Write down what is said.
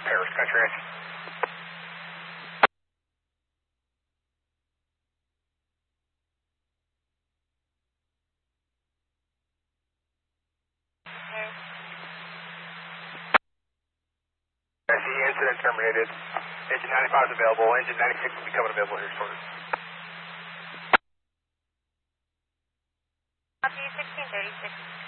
Paris Country. I see incident terminated. Engine 95 is available. Engine 96 will be coming available here shortly. Copy 1636.